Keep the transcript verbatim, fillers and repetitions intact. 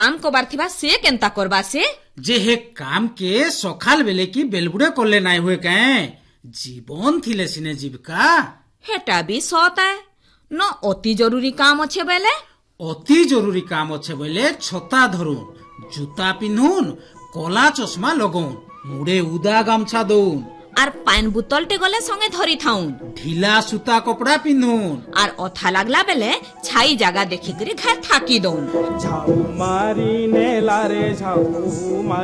काम कबार थिबा से केंता करबा से जे हे काम के सखाल बेले की बेलबुड़े करले नाय हुए कहे जीवन थिले सिने जीविका हेटा भी सताए न अति जरूरी काम अच्छे बेले अति जरूरी काम अच्छे बेले छता धरुन जूता पिन्हुन कला चश्मा लगौन मुड़े उदा गामछा दौन আর পান বোতলটে গলে সঙ্গে ধরি থাউন ঢিলা সুতা কপড়া পিন্ধুন আর অথা লাগলা বেলে ছাই জায়গা দেখি করে ঘর থাকি দউন ঝাউ মারি নেলা রে ঝাউ